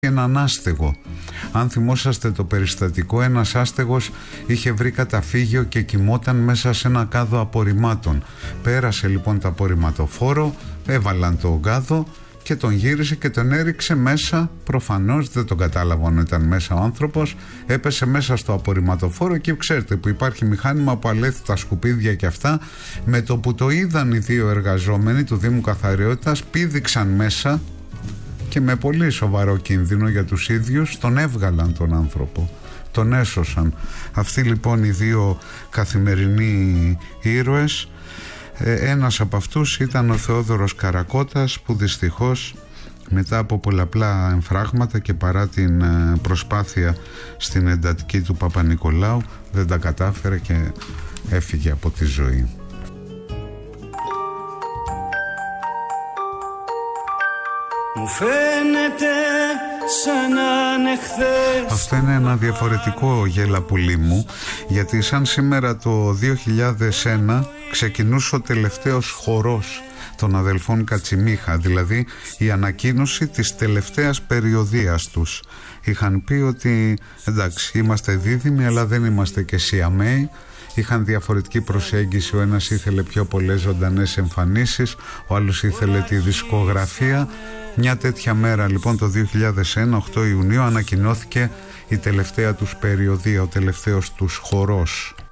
έναν άστεγο. Αν θυμόσαστε το περιστατικό, ένας άστεγος είχε βρει καταφύγιο και κοιμόταν μέσα σε ένα κάδο απορριμμάτων. Πέρασε λοιπόν το απορριμματοφόρο, έβαλαν το κάδο και τον γύρισε και τον έριξε μέσα. Προφανώς δεν τον κατάλαβαν όταν ήταν μέσα ο άνθρωπος. Έπεσε μέσα στο απορριμματοφόρο και ξέρετε που υπάρχει μηχάνημα που αλέθει τα σκουπίδια και αυτά. Με το που το είδαν οι δύο εργαζόμενοι του Δήμου Καθαριότητας, πήδηξαν μέσα και με πολύ σοβαρό κίνδυνο για τους ίδιους τον έβγαλαν τον άνθρωπο, τον έσωσαν. Αυτοί λοιπόν οι δύο καθημερινοί ήρωες. Ένας από αυτούς ήταν ο Θεόδωρος Καρακώτας, που δυστυχώς μετά από πολλαπλά εμφράγματα και παρά την προσπάθεια στην εντατική του Παπα-Νικολάου δεν τα κατάφερε και έφυγε από τη ζωή. Μου φαίνεται σαν να είναι χθες. Αυτό είναι ένα διαφορετικό γέλα-πουλί μου, γιατί σαν σήμερα το 2001 ξεκινούσε ο τελευταίος χορός των αδελφών Κατσιμίχα, δηλαδή η ανακοίνωση της τελευταίας περιοδίας τους. Είχαν πει ότι εντάξει, είμαστε δίδυμοι αλλά δεν είμαστε και σιαμαίοι. Είχαν διαφορετική προσέγγιση, ο ένας ήθελε πιο πολλές ζωντανές εμφανίσεις, ο άλλος ήθελε τη δισκογραφία. Μια τέτοια μέρα λοιπόν το 2001, 8 Ιουνίου, ανακοινώθηκε η τελευταία τους περιοδία, ο τελευταίος τους χορός.